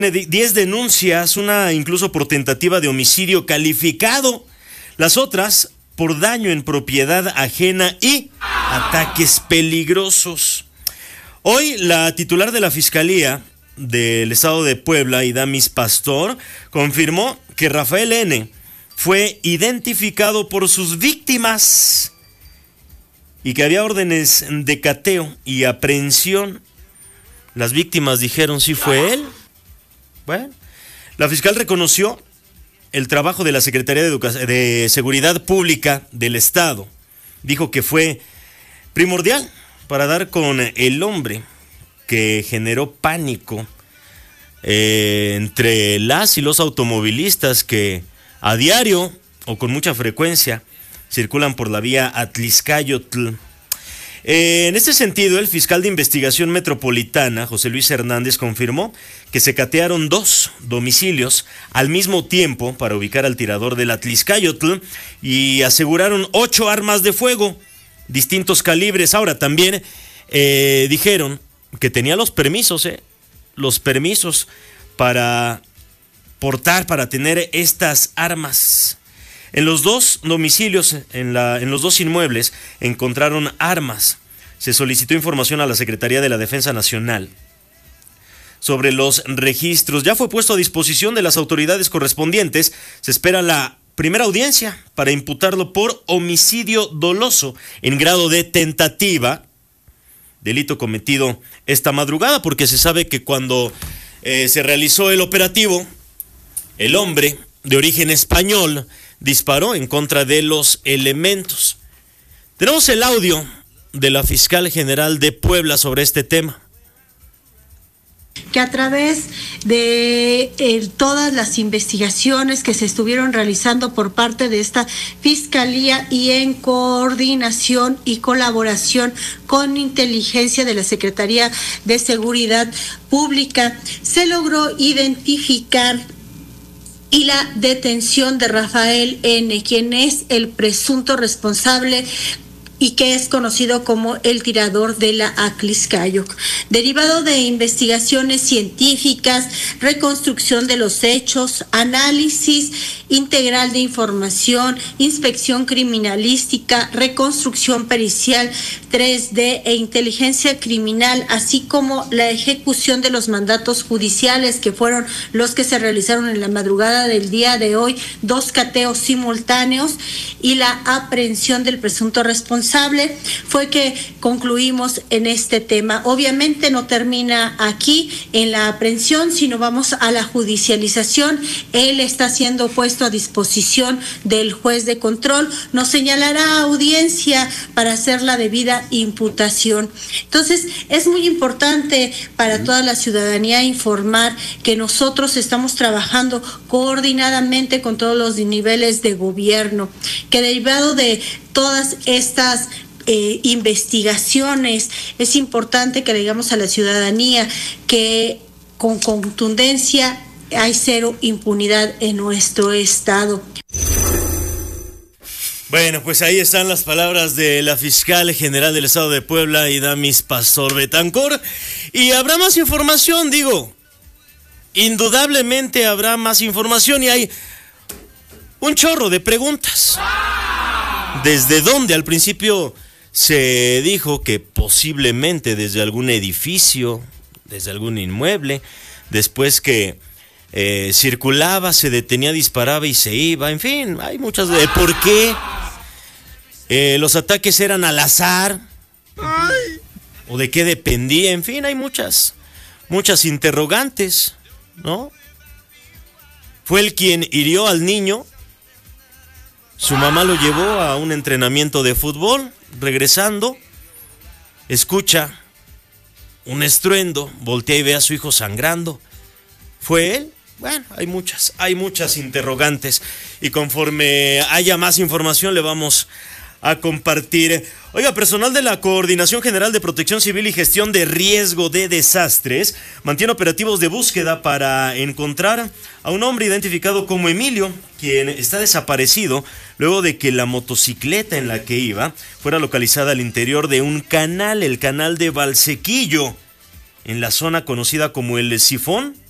10 denuncias, una incluso por tentativa de homicidio calificado, las otras por daño en propiedad ajena y ataques peligrosos. Hoy la titular de la Fiscalía del Estado de Puebla, Idamis Pastor, confirmó que Rafael N. fue identificado por sus víctimas y que había órdenes de cateo y aprehensión. Las víctimas dijeron sí fue él. Bueno, la fiscal reconoció el trabajo de la Secretaría de Seguridad Pública del Estado. Dijo que fue primordial para dar con el hombre que generó pánico entre las y los automovilistas que a diario o con mucha frecuencia circulan por la vía Atlixcáyotl. En este sentido, el fiscal de investigación metropolitana, José Luis Hernández, confirmó que se catearon 2 domicilios al mismo tiempo para ubicar al tirador del Atlixcáyotl y aseguraron 8 armas de fuego, distintos calibres. Ahora también dijeron que tenía los permisos para portar, para tener estas armas. En los 2 domicilios, en los 2 inmuebles, encontraron armas. Se solicitó información a la Secretaría de la Defensa Nacional sobre los registros. Ya fue puesto a disposición de las autoridades correspondientes. Se espera la primera audiencia para imputarlo por homicidio doloso en grado de tentativa, delito cometido esta madrugada, porque se sabe que cuando se realizó el operativo, el hombre de origen español disparó en contra de los elementos. Tenemos el audio de la fiscal general de Puebla sobre este tema. Que a través de todas las investigaciones que se estuvieron realizando por parte de esta fiscalía y en coordinación y colaboración con inteligencia de la Secretaría de Seguridad Pública, se logró identificar y la detención de Rafael N., quien es el presunto responsable y que es conocido como el tirador de la Atlixcáyotl. Derivado de investigaciones científicas, reconstrucción de los hechos, análisis integral de información, inspección criminalística, reconstrucción pericial 3D e inteligencia criminal, así como la ejecución de los mandatos judiciales que fueron los que se realizaron en la madrugada del día de hoy, 2 cateos simultáneos y la aprehensión del presunto responsable, fue que concluimos en este tema. Obviamente no termina aquí en la aprehensión, sino vamos a la judicialización. Él está siendo puesto a disposición del juez de control, nos señalará audiencia para hacer la debida imputación. Entonces, es muy importante para toda la ciudadanía informar que nosotros estamos trabajando coordinadamente con todos los niveles de gobierno, que derivado de todas estas investigaciones, es importante que le digamos a la ciudadanía que con contundencia hay 0 impunidad en nuestro estado. Bueno, pues ahí están las palabras de la fiscal general del Estado de Puebla, Idamis Pastor Betancor. Y habrá más información, indudablemente habrá más información y hay un chorro de preguntas. ¿Desde dónde? Al principio se dijo que posiblemente desde algún edificio, desde algún inmueble, después que circulaba, se detenía, disparaba y se iba, en fin, hay muchas de por qué los ataques eran al azar o de qué dependía, en fin, hay muchas interrogantes, ¿no? Fue él quien hirió al niño. Su mamá lo llevó a un entrenamiento de fútbol, regresando, escucha un estruendo, voltea y ve a su hijo sangrando. ¿Fue él? Bueno, hay muchas interrogantes y conforme haya más información le vamos a compartir. Oiga, personal de la Coordinación General de Protección Civil y Gestión de Riesgo de Desastres mantiene operativos de búsqueda para encontrar a un hombre identificado como Emilio, quien está desaparecido luego de que la motocicleta en la que iba fuera localizada al interior de un canal, el canal de Valsequillo, en la zona conocida como el Sifón,